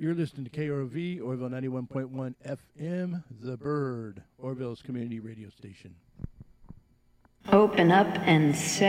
You're listening to KROV, Orville 91.1 FM, The Bird, Orville's community radio station. Open up and say.